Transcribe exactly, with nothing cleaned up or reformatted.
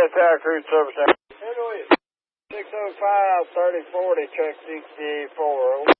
Yes, Tower Cruise Service. six oh five, thirty forty, check sixty-four.